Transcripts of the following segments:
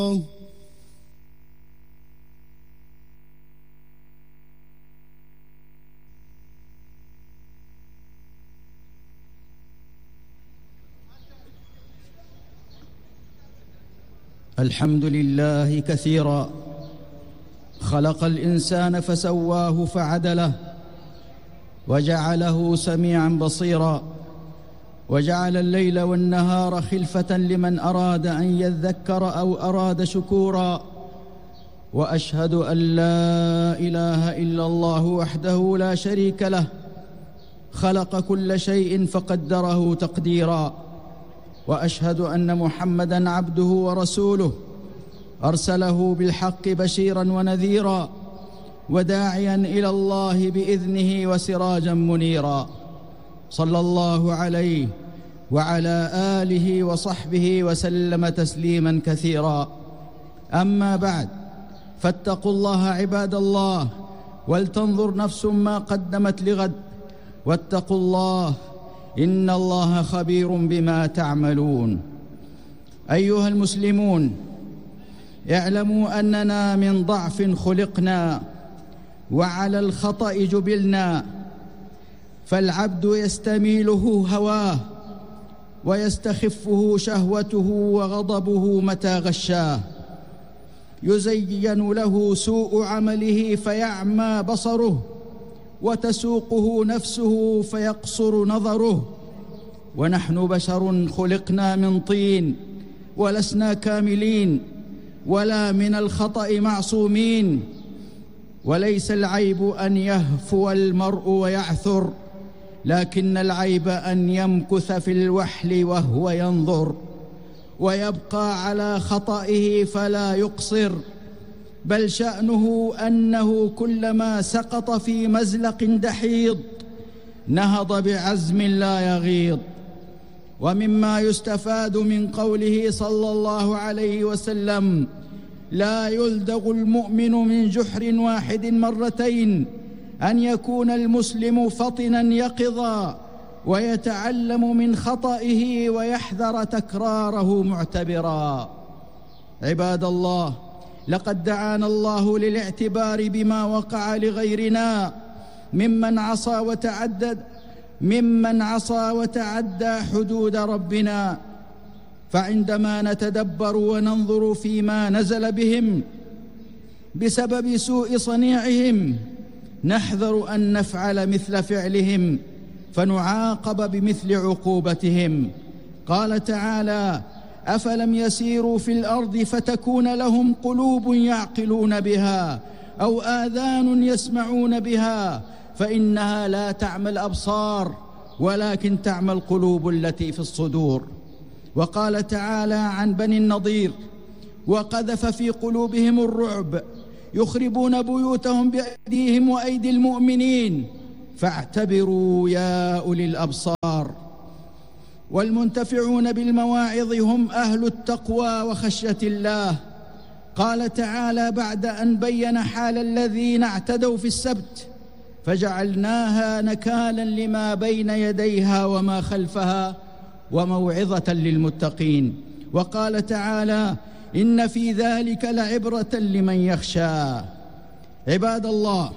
الحمد لله كثيرا، خلق الإنسان فسواه فعدله، وجعله سميعا بصيرا، وجعل الليل والنهار خلفة لمن أراد أن يذكر أو أراد شكورا. وأشهد أن لا إله إلا الله وحده لا شريك له، خلق كل شيء فقدره تقديرا. وأشهد أن محمدًا عبده ورسوله، أرسله بالحق بشيرا ونذيرا، وداعيا إلى الله بإذنه وسراجا منيرا. صلى الله عليه وعلى آله وصحبه وسلم تسليما كثيرا. أما بعد، فاتقوا الله عباد الله، ولتنظر نفس ما قدمت لغد، واتقوا الله إن الله خبير بما تعملون. أيها المسلمون، اعلموا أننا من ضعف خلقنا، وعلى الخطأ جبلنا، فالعبد يستميله هواه، ويستخفه شهوته وغضبه متى غشاه. يزين له سوء عمله فيعمى بصره، وتسوقه نفسه فيقصر نظره. ونحن بشر خلقنا من طين، ولسنا كاملين، ولا من الخطأ معصومين. وليس العيب أن يهفو المرء ويعثر، لكن العيب أن يمكث في الوحل وهو ينظر، ويبقى على خطئه فلا يقصر. بل شأنه أنه كلما سقط في مزلق دحيض نهض بعزم لا يغيض. ومما يستفاد من قوله صلى الله عليه وسلم: لا يلدغ المؤمن من جحر واحد مرتين، أن يكون المسلم فطنا يقظا، ويتعلم من خطئه ويحذر تكراره معتبرا. عباد الله، لقد دعانا الله للاعتبار بما وقع لغيرنا ممن عصى وتعدى حدود ربنا. فعندما نتدبر وننظر فيما نزل بهم بسبب سوء صنيعهم، نحذر أن نفعل مثل فعلهم فنعاقب بمثل عقوبتهم. قال تعالى: أفلم يسيروا في الأرض فتكون لهم قلوب يعقلون بها أو آذان يسمعون بها، فإنها لا تعمى الأبصار ولكن تعمى القلوب التي في الصدور. وقال تعالى عن بني النضير: وقذف في قلوبهم الرعب يخربون بيوتهم بأيديهم وأيدي المؤمنين فاعتبروا يا أولي الأبصار. والمنتفعون بالمواعظ هم أهل التقوى وخشية الله. قال تعالى بعد أن بين حال الذين اعتدوا في السبت: فجعلناها نكالا لما بين يديها وما خلفها وموعظة للمتقين. وقال تعالى: إن في ذلك لعبرة لمن يخشى. عباد الله،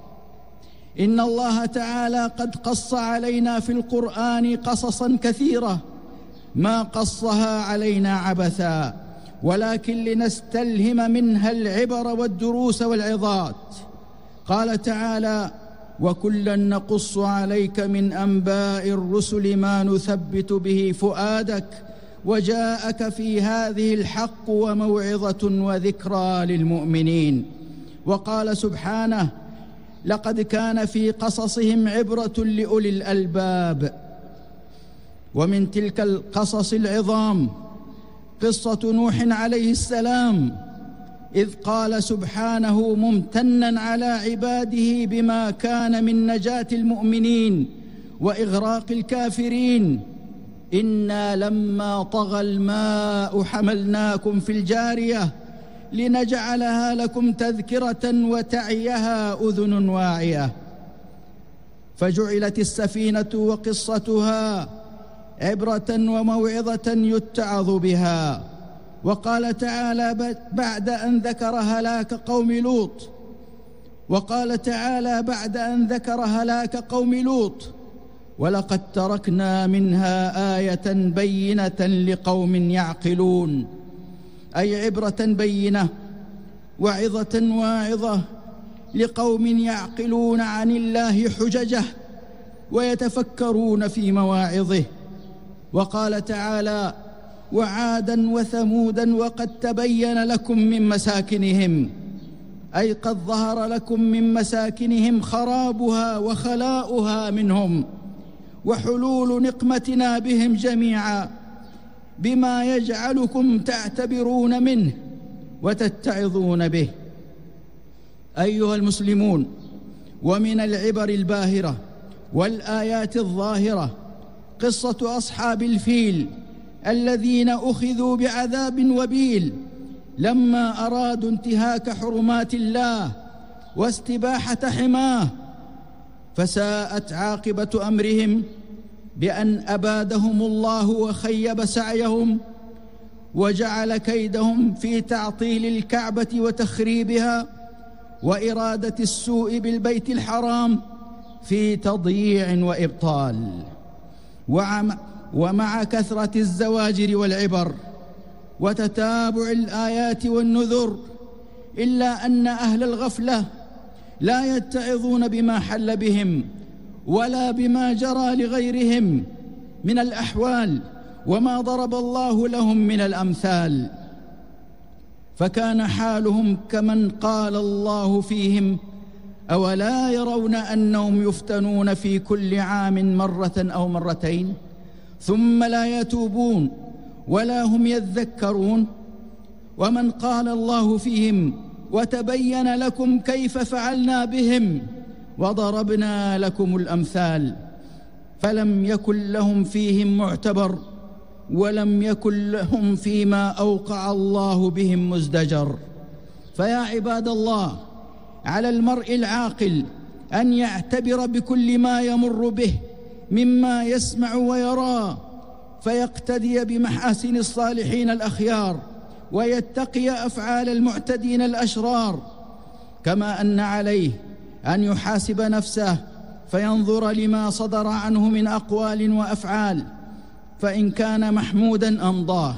إن الله تعالى قد قص علينا في القرآن قصصا كثيرة ما قصها علينا عبثا، ولكن لنستلهم منها العبر والدروس والعظات. قال تعالى: وكلا نقص عليك من أنباء الرسل ما نثبت به فؤادك وجاءك في هذه الحق وموعظة وذكرى للمؤمنين. وقال سبحانه: لقد كان في قصصهم عبرة لأولي الألباب. ومن تلك القصص العظام قصة نوح عليه السلام، إذ قال سبحانه ممتنا على عباده بما كان من نجاة المؤمنين وإغراق الكافرين: إنا لما طغى الماء حملناكم في الجارية لنجعلها لكم تذكرة وتعيها أذن واعية. فجعلت السفينة وقصتها عبرة وموعظة يتعظ بها. وقال تعالى بعد أن ذكر هلاك قوم لوط ولقد تركنا منها آية بينة لقوم يعقلون، أي عبرة بينة وعظة واعظة لقوم يعقلون عن الله حججه ويتفكرون في مواعظه. وقال تعالى: وعادا وثمودا وقد تبين لكم من مساكنهم، أي قد ظهر لكم من مساكنهم خرابها وخلاؤها منهم، وحلول نقمتنا بهم جميعا، بما يجعلكم تعتبرون منه وتتعظون به. أيها المسلمون، ومن العبر الباهرة والآيات الظاهرة قصة أصحاب الفيل الذين أخذوا بعذاب وبيل لما أرادوا انتهاك حرمات الله واستباحة حماه، فساءت عاقبة أمرهم بأن أبادهم الله وخيب سعيهم وجعل كيدهم في تعطيل الكعبة وتخريبها وإرادة السوء بالبيت الحرام في تضييع وإبطال. ومع كثرة الزواجر والعبر وتتابع الآيات والنذر، إلا أن أهل الغفلة لا يتعظون بما حل بهم ولا بما جرى لغيرهم من الأحوال وما ضرب الله لهم من الأمثال، فكان حالهم كمن قال الله فيهم: أولا يرون أنهم يفتنون في كل عام مرة أو مرتين ثم لا يتوبون ولا هم يذكرون. ومن قال الله فيهم: وتبين لكم كيف فعلنا بهم وضربنا لكم الأمثال، فلم يكن لهم فيهم معتبر ولم يكن لهم فيما أوقع الله بهم مزدجر. فيا عباد الله، على المرء العاقل أن يعتبر بكل ما يمر به مما يسمع ويرى، فيقتدي بمحاسن الصالحين الأخيار ويتقي أفعال المعتدين الأشرار، كما أن عليه أن يحاسب نفسه فينظر لما صدر عنه من أقوال وأفعال، فإن كان محمودا أمضاه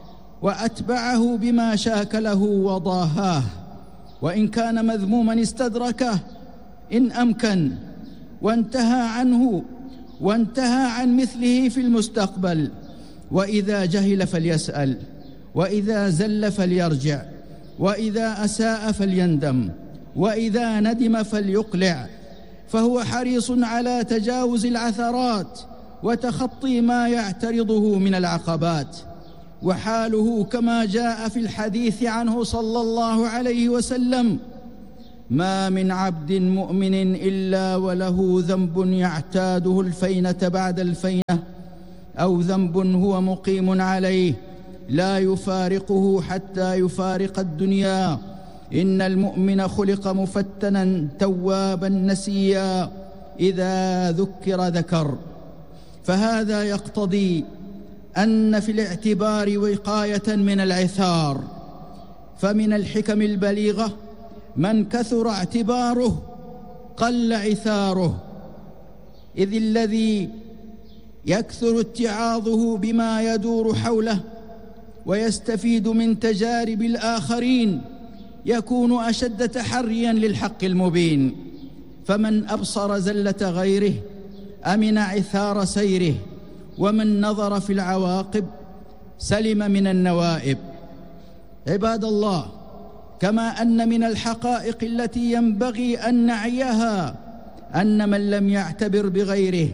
وأتبعه بما شاكله وضاهاه، وإن كان مذموما استدركه إن أمكن وانتهى عنه وانتهى عن مثله في المستقبل. وإذا جهل فليسأل، وإذا زل فليرجع، وإذا أساء فليندم، وإذا ندم فليقلع، فهو حريص على تجاوز العثرات وتخطي ما يعترضه من العقبات. وحاله كما جاء في الحديث عنه صلى الله عليه وسلم: ما من عبد مؤمن إلا وله ذنب يعتاده الفينة بعد الفينة، أو ذنب هو مقيم عليه لا يفارقه حتى يفارق الدنيا. إن المؤمن خلق مفتنا توابا نسيا، إذا ذكر ذكر. فهذا يقتضي أن في الاعتبار وقاية من العثار. فمن الحكم البليغة: من كثر اعتباره قل عثاره، إذ الذي يكثر اتعاظه بما يدور حوله ويستفيد من تجارب الآخرين يكون أشد تحريا للحق المبين. فمن أبصر زلة غيره أمن عثار سيره، ومن نظر في العواقب سلم من النوائب. عباد الله، كما أن من الحقائق التي ينبغي أن نعيها أن من لم يعتبر بغيره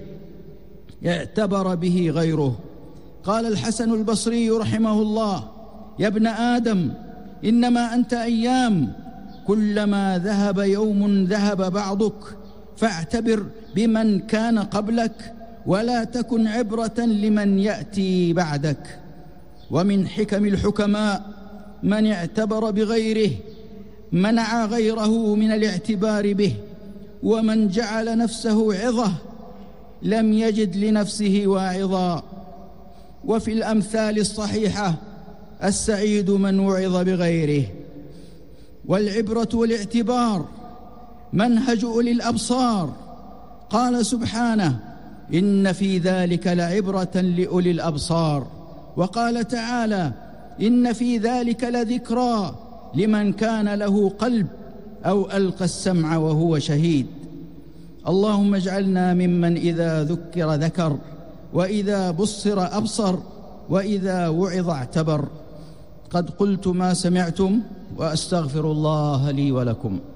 اعتبر به غيره. قال الحسن البصري رحمه الله: يا ابن آدم، إنما أنت أيام، كلما ذهب يوم ذهب بعضك، فاعتبر بمن كان قبلك ولا تكن عبرة لمن يأتي بعدك. ومن حكم الحكماء: من اعتبر بغيره منع غيره من الاعتبار به، ومن جعل نفسه عظة لم يجد لنفسه واعظا. وفي الأمثال الصحيحة السعيد من وعظ بغيره. والعبرة والاعتبار منهج أولي الأبصار. قال سبحانه: إن في ذلك لعبرة لأولي الأبصار. وقال تعالى: إن في ذلك لذكرى لمن كان له قلب أو ألقى السمع وهو شهيد. اللهم اجعلنا ممن إذا ذكر ذكر، وإذا بصر أبصر، وإذا وعظ اعتبر. قد قلت ما سمعتم، وأستغفر الله لي ولكم.